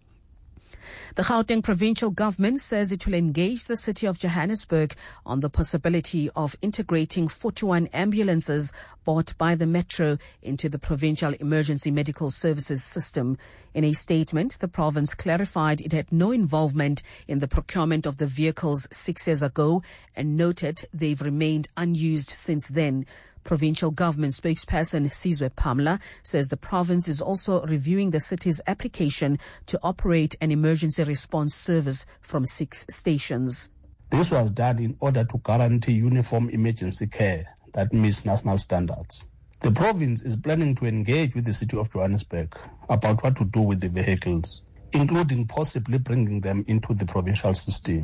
The Gauteng provincial government says it will engage the city of Johannesburg on the possibility of integrating forty-one ambulances bought by the Metro into the provincial emergency medical services system. In a statement, the province clarified it had no involvement in the procurement of the vehicles six years ago and noted they've remained unused since then. Provincial government spokesperson Sizwe Pamla says the province is also reviewing the city's application to operate an emergency response service from six stations. This was done in order to guarantee uniform emergency care that meets national standards. The province is planning to engage with the city of Johannesburg about what to do with the vehicles, including possibly bringing them into the provincial system.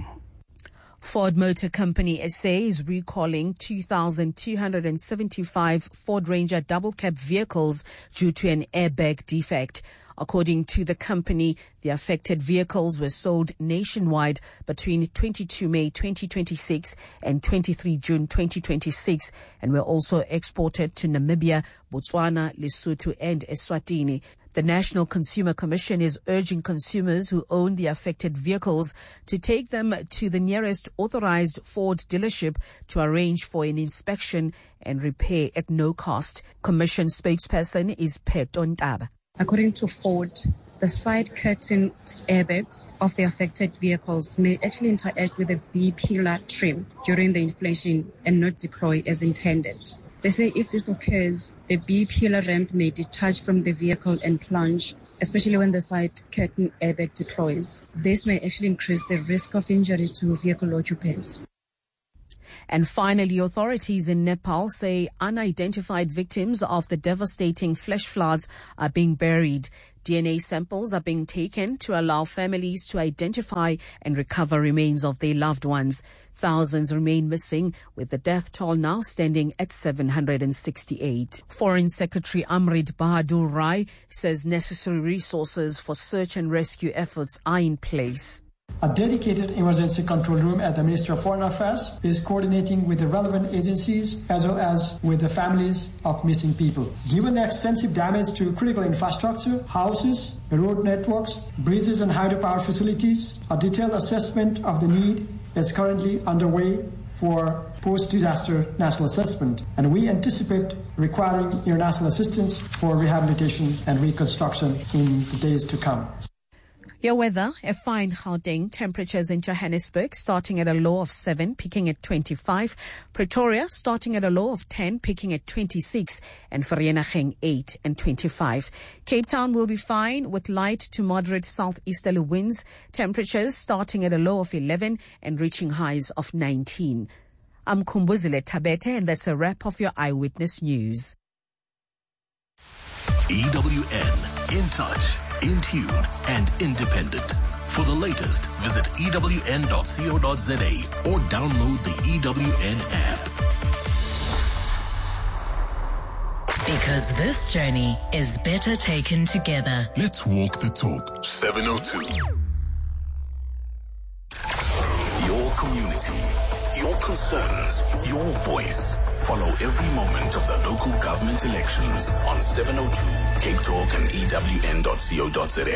Ford Motor Company S A is recalling two thousand two hundred seventy-five Ford Ranger double-cab vehicles due to an airbag defect. According to the company, the affected vehicles were sold nationwide between twenty-second of May twenty twenty-six and twenty-third of June twenty twenty-six and were also exported to Namibia, Botswana, Lesotho and Eswatini. The National Consumer Commission is urging consumers who own the affected vehicles to take them to the nearest authorized Ford dealership to arrange for an inspection and repair at no cost. Commission spokesperson is Pheto Ntaba. According to Ford, the side curtain airbags of the affected vehicles may actually interact with the B-pillar trim during the inflation and not deploy as intended. They say if this occurs, the B-pillar ramp may detach from the vehicle and plunge, especially when the side curtain airbag deploys. This may actually increase the risk of injury to vehicle occupants. And finally, authorities in Nepal say unidentified victims of the devastating flash floods are being buried. D N A samples are being taken to allow families to identify and recover remains of their loved ones. Thousands remain missing, with the death toll now standing at seven hundred sixty-eight. Foreign Secretary Amrit Bahadur Rai says necessary resources for search and rescue efforts are in place. A dedicated emergency control room at the Ministry of Foreign Affairs is coordinating with the relevant agencies as well as with the families of missing people. Given the extensive damage to critical infrastructure, houses, road networks, bridges and hydropower facilities, a detailed assessment of the need is currently underway for post-disaster national assessment, and we anticipate requiring international assistance for rehabilitation and reconstruction in the days to come. Your weather, a fine Gauteng, temperatures in Johannesburg starting at a low of seven, peaking at twenty-five. Pretoria starting at a low of ten, peaking at twenty-six. And Vereeniging eight and twenty-five. Cape Town will be fine with light to moderate southeasterly winds. Temperatures starting at a low of eleven and reaching highs of nineteen. I'm Kumbuzile Tabete, and that's a wrap of your Eyewitness News. E W N, in touch, in tune and independent. For the latest, visit E W N dot co dot za or download the E W N app. Because this journey is better taken together. Let's walk the talk. seven oh two. Your community, your concerns, your voice. Follow every moment of the local government elections on seven oh two Cape Talk and E W N dot co dot za.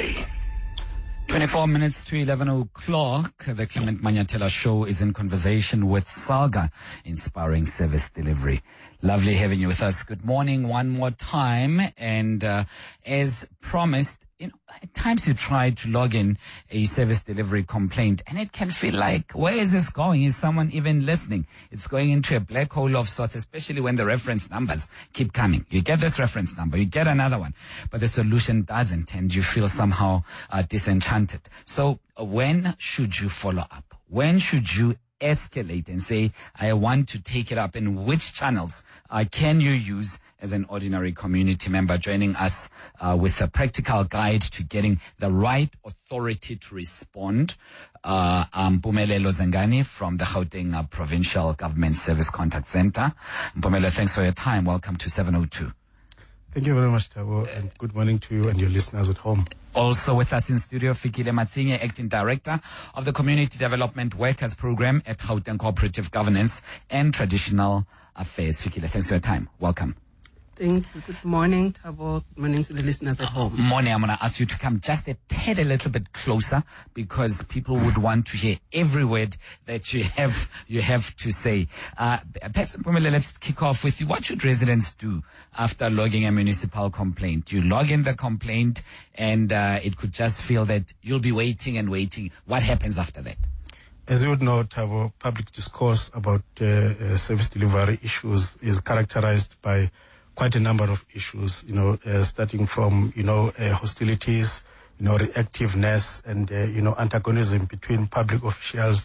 twenty-four minutes to eleven o'clock. The Clement Manyatela Show is in conversation with Salga, inspiring service delivery. Lovely having you with us. Good morning one more time. And uh, as promised, you know, at times you try to log in a service delivery complaint and it can feel like, where is this going? Is someone even listening? It's going into a black hole of sorts, especially when the reference numbers keep coming. You get this reference number, you get another one, but the solution doesn't, and you feel somehow uh, disenchanted. So uh, when should you follow up? When should you escalate and say, I want to take it up? And which channels uh, can you use as an ordinary community member? Joining us uh, with a practical guide to getting the right authority to respond, uh, um, Mpumelelo Zengani from the Gauteng uh, Provincial Government Service Contact Center. Mpumelelo, thanks for your time. Welcome to seven oh two. Thank you very much, Tabo, and good morning to you and your listeners at home. Also with us in studio, Fikile Matsinye, Acting Director of the Community Development Workers Program at Gauteng Cooperative Governance and Traditional Affairs. Fikile, thanks for your time. Welcome. Thank you. Good morning, Tabo. Good morning to the listeners at home. Morning. I'm going to ask you to come just a tad a little bit closer because people would want to hear every word that you have you have to say. Uh, perhaps, Pumela, let's kick off with you. What should residents do after logging a municipal complaint? You log in the complaint and uh, it could just feel that you'll be waiting and waiting. What happens after that? As you would know, Tabo, public discourse about uh, uh, service delivery issues is characterized by quite a number of issues, you know, uh, starting from, you know, uh, hostilities, you know, reactiveness and, uh, you know, antagonism between public officials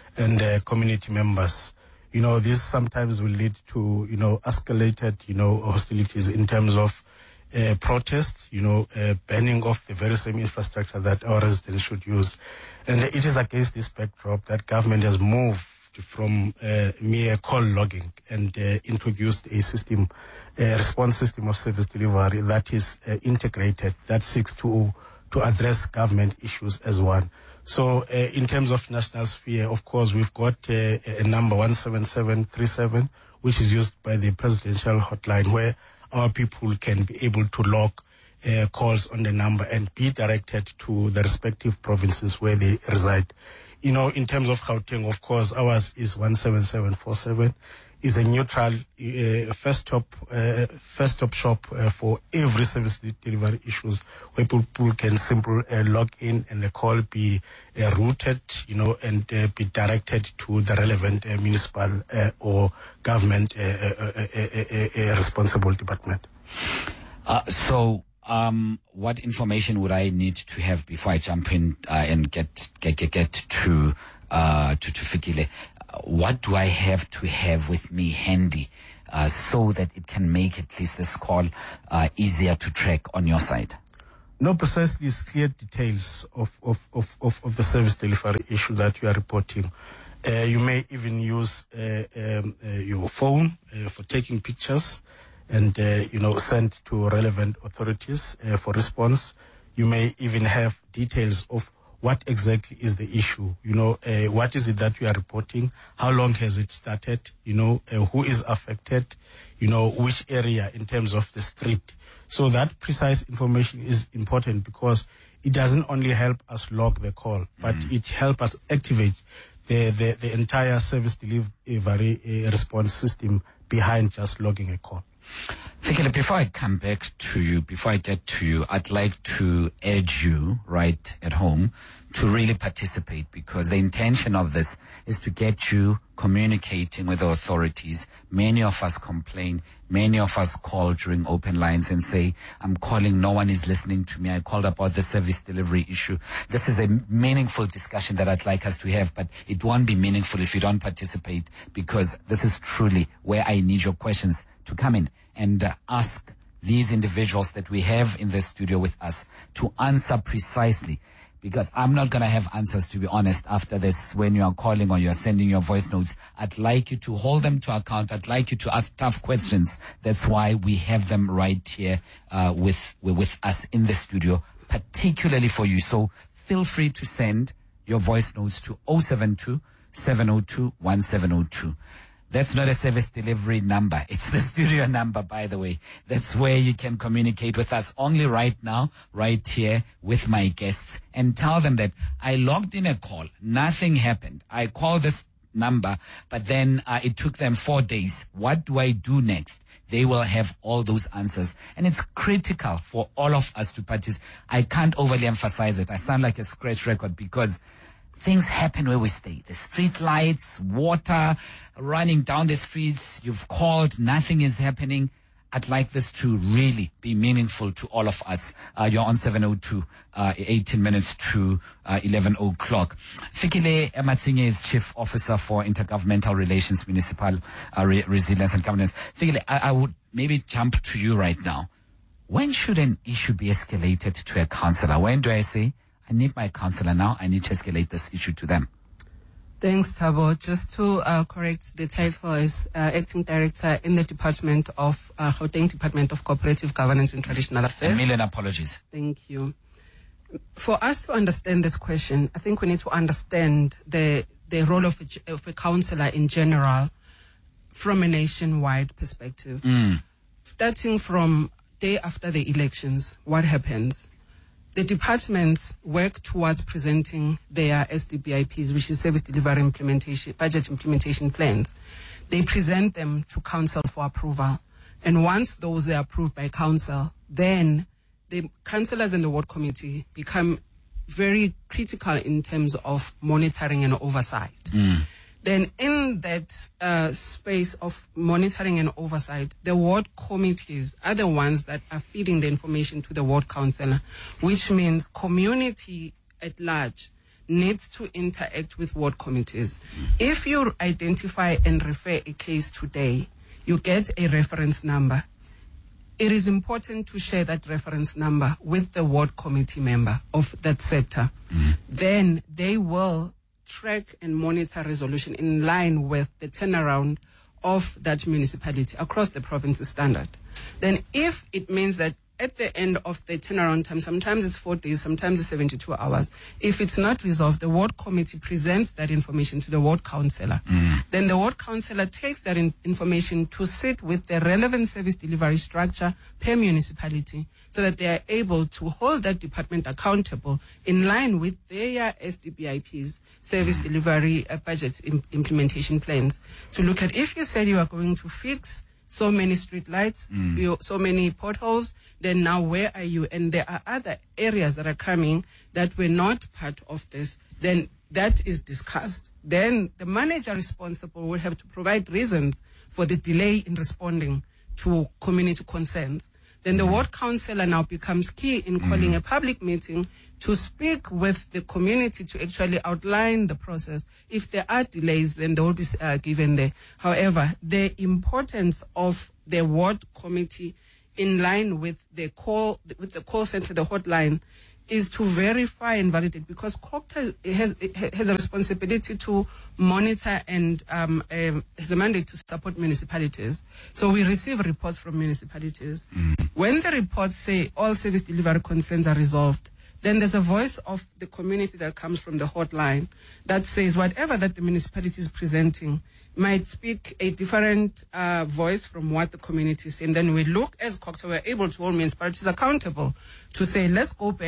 and uh, community members. You know, this sometimes will lead to, you know, escalated, you know, hostilities in terms of uh, protest, you know, uh, banning of the very same infrastructure that our residents should use. And it is against this backdrop that government has moved from uh, mere call logging and uh, introduced a system, a response system of service delivery that is uh, integrated, that seeks to to address government issues as one. So uh, in terms of national sphere, of course, we've got uh, a number one seven seven three seven, which is used by the presidential hotline, where our people can be able to log uh, calls on the number and be directed to the respective provinces where they reside. You know, in terms of Gauteng, of course, ours is one seven seven four seven. Is a neutral uh, first stop uh, first stop shop uh, for every service delivery issues, where people can simply uh, log in and the call be uh, routed, you know, and uh, be directed to the relevant uh, municipal uh, or government uh, uh, uh, uh, uh, responsible department. Uh, so. Um, what information would I need to have before I jump in uh, and get get get, get to uh, to to Fikile? Uh, what do I have to have with me handy uh, so that it can make at least this call uh, easier to track on your side? No, precisely, it's clear details of of, of, of of the service delivery issue that you are reporting. Uh, you may even use uh, um, uh, your phone uh, for taking pictures and, uh, you know, send to relevant authorities uh, for response. You may even have details of what exactly is the issue. You know, uh, what is it that you are reporting? How long has it started? You know, uh, who is affected? You know, which area in terms of the street. So that precise information is important because it doesn't only help us log the call, but mm. it helps us activate the, the, the entire service delivery uh, response system behind just logging a call. Fikile, before I come back to you, before I get to you, I'd like to urge you right at home to really participate, because the intention of this is to get you communicating with the authorities. Many of us complain. Many of us call during open lines and say, I'm calling, no one is listening to me. I called about the service delivery issue. This is a meaningful discussion that I'd like us to have, but it won't be meaningful if you don't participate, because this is truly where I need your questions to come in and uh, ask these individuals that we have in the studio with us to answer precisely. Because I'm not going to have answers, to be honest, after this when you are calling or you are sending your voice notes. I'd like you to hold them to account. I'd like you to ask tough questions. That's why we have them right here uh, with with us in the studio, particularly for you. So feel free to send your voice notes to zero seven two, seven zero two, one seven zero two. That's not a service delivery number. It's the studio number, by the way. That's where you can communicate with us only right now, right here with my guests, and tell them that I logged in a call. Nothing happened. I called this number, but then uh, it took them four days. What do I do next? They will have all those answers. And it's critical for all of us to participate. I can't overly emphasize it. I sound like a scratch record because things happen where we stay. The street lights, water running down the streets. You've called, nothing is happening. I'd like this to really be meaningful to all of us. Uh, you're on seven oh two, uh, eighteen minutes to uh, eleven o'clock. Fikile Matsinye is Chief Officer for Intergovernmental Relations, Municipal uh, Re- Resilience and Governance. Fikile, I, I would maybe jump to you right now. When should an issue be escalated to a councillor? When do I say, I need my councillor now, I need to escalate this issue to them? Thanks, Thabo. Just to uh, correct, the title is uh, Acting Director in the Department of uh, Gauteng Department of Cooperative Governance and Traditional Affairs. A million apologies. Thank you. For us to understand this question, I think we need to understand the the role of a, of a councillor in general from a nationwide perspective. Mm. Starting from day after the elections, what happens? The departments work towards presenting their S D B I Ps, which is Service Delivery Implementation, Budget Implementation Plans. They present them to council for approval. And once those are approved by council, then the councillors and the ward committee become very critical in terms of monitoring and oversight. Mm. Then in that uh, space of monitoring and oversight, the ward committees are the ones that are feeding the information to the ward councillor, which means community at large needs to interact with ward committees. If you identify and refer a case today, you get a reference number. It is important to share that reference number with the ward committee member of that sector. Mm-hmm. Then they will track and monitor resolution in line with the turnaround of that municipality across the province standard. Then if it means that at the end of the turnaround time, sometimes it's four days, sometimes it's seventy-two hours. If it's not resolved, the ward committee presents that information to the ward councillor. Mm. Then the ward councillor takes that in- information to sit with the relevant service delivery structure per municipality so that they are able to hold that department accountable in line with their S D B I Ps, service delivery uh, budget im- implementation plans, to look at if you said you are going to fix so many street lights, mm. you, so many potholes, then now where are you? And there are other areas that are coming that were not part of this. Then that is discussed. Then the manager responsible will have to provide reasons for the delay in responding to community concerns. Then the ward councillor now becomes key in calling a public meeting to speak with the community to actually outline the process. If there are delays, then they will be uh, given there. However, the importance of the ward committee in line with the call, with the call center, the hotline, is to verify and validate, because COGTA has, has a responsibility to monitor and um, um, has a mandate to support municipalities. So we receive reports from municipalities. Mm. When the reports say all service delivery concerns are resolved, then there's a voice of the community that comes from the hotline that says whatever that the municipality is presenting might speak a different uh, voice from what the community is saying. Then we look as COGTA, we're able to hold municipalities accountable to say, let's go back